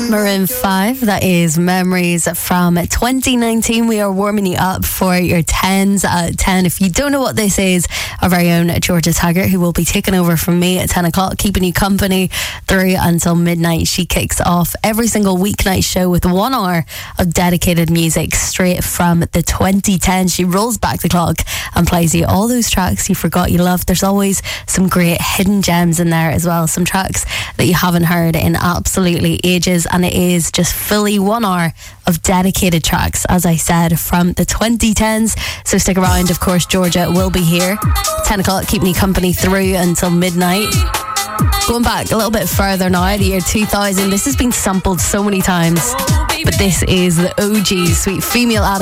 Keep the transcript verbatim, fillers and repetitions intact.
Maroon five, that is Memories from twenty nineteen. We are warming you up for your tens at ten. If you don't know what this is, our very own Georgia Taggart, who will be taking over from me at ten o'clock, keeping you company through until midnight. She kicks off every single weeknight show with one hour of dedicated music straight from the twenty tens. She rolls back the clock and plays you all those tracks you forgot you loved. There's always some great hidden gems in there as well, some tracks that you haven't heard in absolutely ages, and it is just fully one hour of dedicated tracks, as I said, from the twenty tens. So stick around. Of course, Georgia will be here ten o'clock, keeping you company through until midnight. Going back a little bit further now, the year two thousand. This has been sampled so many times, but this is the O G Sweet Female Adam